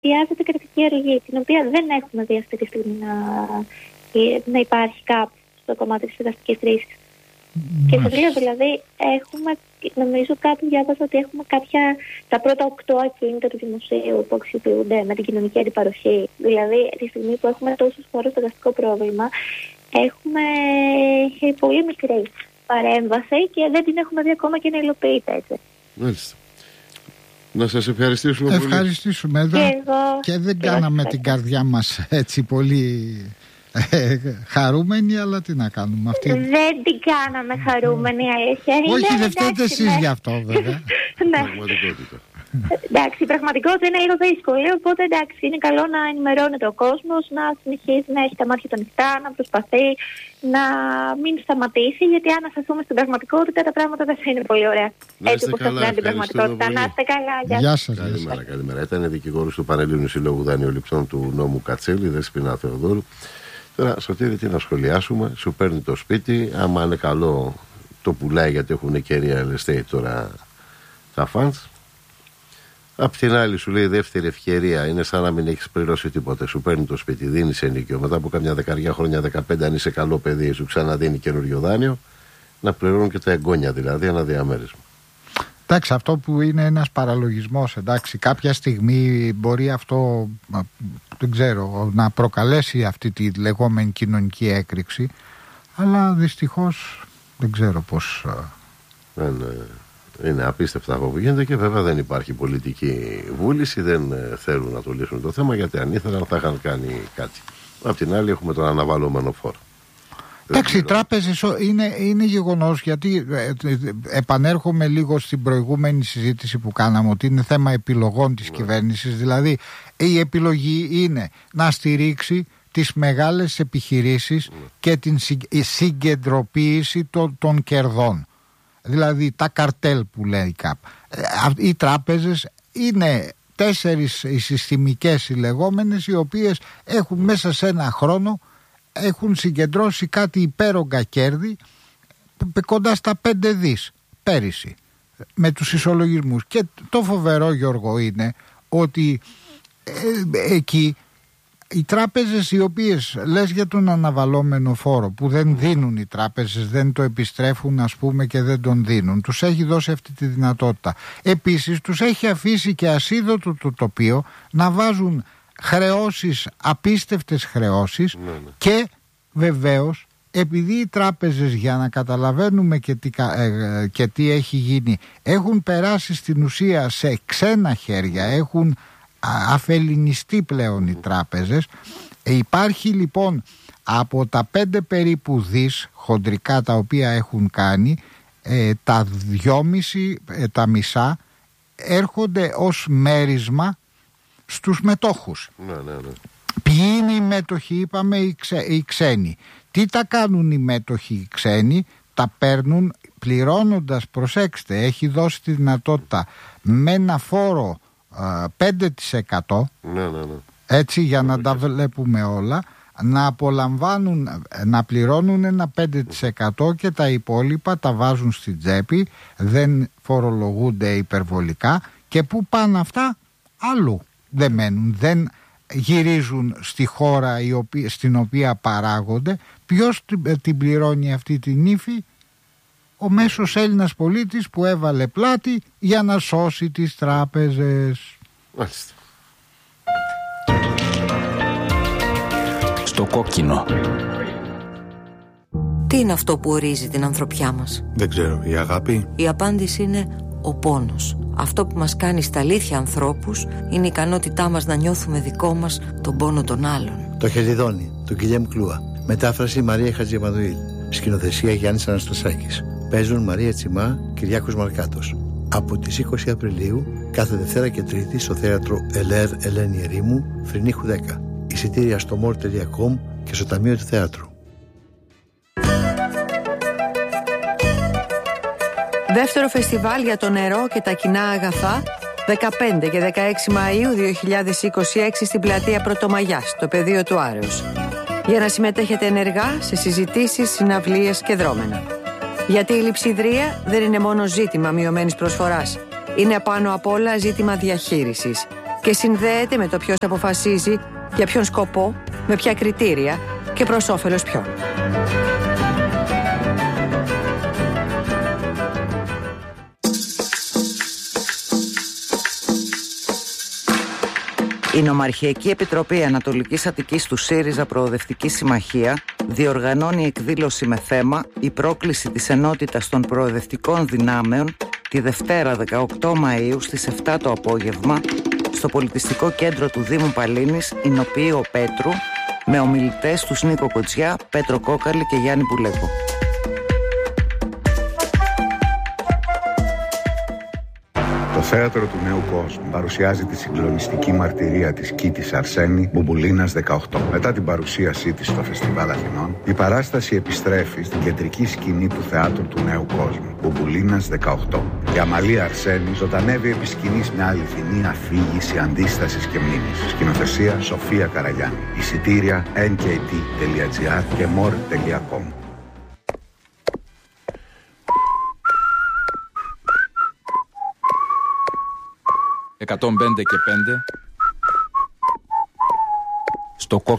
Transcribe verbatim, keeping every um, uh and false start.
χρειάζεται κρατική αρρωγή, την οποία δεν έχουμε δει αυτή τη στιγμή να, να υπάρχει κάπου στο κομμάτι της φυταστικής χρήσης. Και σας λέω, δηλαδή, έχουμε, νομίζω κάπου διάβασα ότι έχουμε κάποια, τα πρώτα οκτώ ακίνητα του δημοσίου που αξιοποιούνται με την κοινωνική αντιπαροχή. Δηλαδή, τη στιγμή που έχουμε τόσους χώρους στο δαστικό πρόβλημα, έχουμε πολύ μικρή παρέμβαση και δεν την έχουμε δει ακόμα και να υλοποιείται έτσι. Μάλιστα. Να σας ευχαριστήσουμε πολύ. Ευχαριστήσουμε εδώ. Και, εγώ, και δεν κάναμε την καρδιά μας έτσι πολύ ε, χαρούμενη, αλλά τι να κάνουμε αυτή. Δεν την κάναμε χαρούμενη, αλήθεια. Όχι, δεν φταίτε εσείς γι' αυτό βέβαια. Ναι. Εντάξει, η πραγματικότητα είναι λίγο δύσκολη, οπότε εντάξει, είναι καλό να ενημερώνεται ο κόσμος, να συνεχίζει να έχει τα μάτια του ανοιχτά, να προσπαθεί να μην σταματήσει, γιατί αν αφαιθούμε στην πραγματικότητα τα πράγματα δεν θα είναι πολύ ωραία. Έτσι όπως θα φαίνεται την πραγματικότητα. Να είστε καλά. Γεια σας. Καλημέρα, καλημέρα. Ήταν δικηγόρος του Πανελλήνιου Συλλόγου Δανειοληπτών του νόμου Κατσέλη, Δεσποιნა Θεοδόρου. Τώρα, Σωτήρη, τι να σχολιάσουμε, σου παίρνει το σπίτι, άμα είναι καλό το πουλάει γιατί έχουν και real estate τώρα τα funds. Απ' την άλλη σου λέει δεύτερη ευκαιρία, είναι σαν να μην έχεις πληρώσει τίποτε. Σου παίρνει το σπίτι, δίνει ενοίκιο. Μετά από καμιά δεκαριά χρόνια, δεκαπέντε, αν είσαι καλό παιδί, σου ξαναδίνει καινούριο δάνειο. Να πληρώνουν και τα εγγόνια, δηλαδή ένα διαμέρισμα. Εντάξει, αυτό που είναι ένας παραλογισμός, εντάξει, κάποια στιγμή μπορεί αυτό, δεν ξέρω, να προκαλέσει αυτή τη λεγόμενη κοινωνική έκρηξη, αλλά δυστυχώς δεν ξέρω πώς. Δεν, είναι απίστευτα αυτό που γίνεται και βέβαια δεν υπάρχει πολιτική βούληση, δεν θέλουν να το λύσουν το θέμα, γιατί αν ήθελαν θα είχαν κάνει κάτι. Απ' την άλλη έχουμε τον αναβαλλόμενο φόρο. Εντάξει, οι τράπεζες είναι, είναι γεγονός, γιατί ε, ε, επανέρχομαι λίγο στην προηγούμενη συζήτηση που κάναμε, ότι είναι θέμα επιλογών της ναι. κυβέρνησης. Δηλαδή η επιλογή είναι να στηρίξει τις μεγάλες επιχειρήσεις ναι. και την συγκεντροποίηση των, των κερδών. Δηλαδή τα καρτέλ που λέει ΚΑΠ. Οι τράπεζες είναι τέσσερις οι συστημικές οι λεγόμενες, οι οποίες έχουν μέσα σε ένα χρόνο έχουν συγκεντρώσει κάτι υπέρογκα κέρδη κοντά στα πέντε δις πέρυσι με τους ισολογισμούς. Και το φοβερό, Γιώργο, είναι ότι ε, εκεί οι τράπεζες οι οποίες λες για τον αναβαλλόμενο φόρο που δεν δίνουν οι τράπεζες, δεν το επιστρέφουν ας πούμε και δεν τον δίνουν, τους έχει δώσει αυτή τη δυνατότητα. Επίσης τους έχει αφήσει και ασίδωτο το τοπίο να βάζουν χρεώσεις, απίστευτες χρεώσεις ναι, ναι. και βεβαίως επειδή οι τράπεζες, για να καταλαβαίνουμε και τι, ε, και τι έχει γίνει, έχουν περάσει στην ουσία σε ξένα χέρια, έχουν αφελινιστεί πλέον οι τράπεζες. Υπάρχει λοιπόν από τα πέντε περίπου δις χοντρικά τα οποία έχουν κάνει, ε, τα δυόμιση, ε, τα μισά έρχονται ως μέρισμα στους μετόχους. Ναι, ναι, ναι. Ποιοι είναι οι μέτοχοι, είπαμε, οι, ξε, οι ξένοι. Τι τα κάνουν οι μέτοχοι οι ξένοι? Τα παίρνουν πληρώνοντας, προσέξτε, έχει δώσει τη δυνατότητα με ένα φόρο α, πέντε τοις εκατό ναι, ναι, ναι. έτσι για να τα βλέπουμε όλα, να απολαμβάνουν, να πληρώνουν ένα πέντε τοις εκατό και τα υπόλοιπα τα βάζουν στην τσέπη, δεν φορολογούνται υπερβολικά. Και πού πάνε αυτά? Αλλού δεν μένουν, δεν γυρίζουν στη χώρα η οποία, στην οποία παράγονται. Ποιος την πληρώνει αυτή την ύφη? Ο μέσος Έλληνας πολίτης που έβαλε πλάτη για να σώσει τις τράπεζες. Μάλιστα. Στο κόκκινο. Τι είναι αυτό που ορίζει την ανθρωπιά μας? Δεν ξέρω, η αγάπη. Η απάντηση είναι ο πόνος. Αυτό που μας κάνει στα αλήθεια ανθρώπους είναι η ικανότητά μας να νιώθουμε δικό μας τον πόνο των άλλων. Το Χελιδόνι, του Γκυλιέμ Κλούα. Μετάφραση Μαρία Χατζημανουήλ. Σκηνοθεσία Γιάννης Αναστασάκης. Παίζουν Μαρία Τσιμά, Κυριάκος Μαρκάτος. Από τις είκοσι Απριλίου, κάθε Δευτέρα και Τρίτη στο θέατρο Ελέρ Ελένη Ερήμου, Φρυνίχου δέκα. Εισιτήρια στο μορ τελεία κομ και στο Ταμείο του Θεάτρου. Δεύτερο φεστιβάλ για το νερό και τα κοινά αγαθά, δεκαπέντε και δεκαέξι Μαΐου δύο χιλιάδες είκοσι έξι στην πλατεία Πρωτομαγιάς, στο πεδίο του Άρεως. Για να συμμετέχετε ενεργά σε συζητήσεις, συναυλίες και δρόμενα. Γιατί η λειψιδρία δεν είναι μόνο ζήτημα μειωμένης προσφοράς. Είναι πάνω απ' όλα ζήτημα διαχείρισης. και συνδέεται με το ποιος αποφασίζει για ποιον σκοπό, με ποια κριτήρια και προς όφελος ποιον. Η Νομαρχιακή Επιτροπή Ανατολικής Αττικής του ΣΥΡΙΖΑ Προοδευτική Συμμαχία διοργανώνει εκδήλωση με θέμα «Η πρόκληση της ενότητας των προοδευτικών δυνάμεων» τη Δευτέρα δεκαοκτώ Μαΐου στις επτά το απόγευμα στο Πολιτιστικό Κέντρο του Δήμου Παλίνης, Ηνοποιείο Πέτρου, με ομιλητές τους Νίκο Κοτσιά, Πέτρο Κόκαλη και Γιάννη Πουλέκο. Το θέατρο του Νέου Κόσμου παρουσιάζει τη συγκλονιστική μαρτυρία της Κίτης Αρσένη Μπουμπουλίνας δεκαοκτώ. Μετά την παρουσίασή της στο Φεστιβάλ Αθηνών, η παράσταση επιστρέφει στην κεντρική σκηνή του θεάτρου του Νέου Κόσμου, Μπουμπουλίνας δεκαοκτώ. Η Αμαλία Αρσένη ζωντανεύει επί σκηνής μια αληθινή αφήγηση αντίστασης και μνήμης. Σκηνοθεσία Σοφία Καραγιάννη. Εισιτήρια εν κέι τι τελεία τζι άρ και μορ τελεία κομ. εκατόν πέντε και πέντε στο κόκκινο.